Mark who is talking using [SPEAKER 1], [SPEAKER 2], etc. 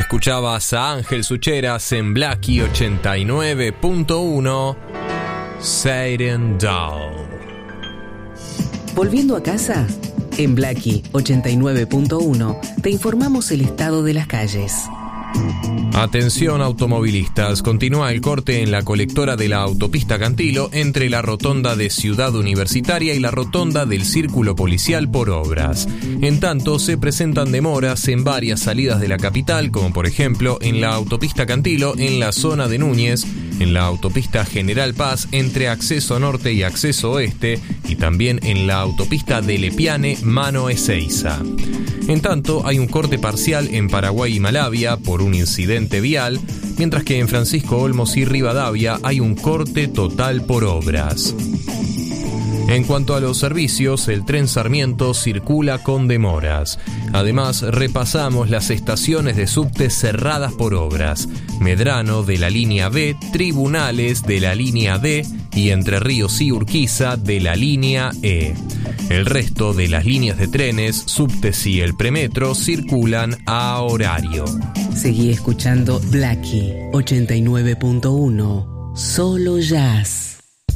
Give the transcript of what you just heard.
[SPEAKER 1] Escuchabas a Ángel Sucheras en Blackie 89.1, Siren Down.
[SPEAKER 2] Volviendo a casa, en Blackie 89.1 te informamos el estado de las calles.
[SPEAKER 1] Atención automovilistas, continúa el corte en la colectora de la autopista Cantilo entre la rotonda de Ciudad Universitaria y la rotonda del Círculo Policial por obras. En tanto, se presentan demoras en varias salidas de la capital, como por ejemplo en la autopista Cantilo en la zona de Núñez, en la autopista General Paz entre acceso norte y acceso oeste, y también en la autopista de Lepiane, Mano Ezeiza. En tanto, hay un corte parcial en Paraguay y Malavia por un incidente vial, mientras que en Francisco Olmos y Rivadavia hay un corte total por obras. En cuanto a los servicios, el tren Sarmiento circula con demoras. Además, repasamos las estaciones de subte cerradas por obras: Medrano de la línea B, Tribunales de la línea D y Entre Ríos y Urquiza de la línea E. El resto de las líneas de trenes, subtes y el premetro circulan a horario.
[SPEAKER 2] Seguí escuchando Blackie 89.1, solo jazz.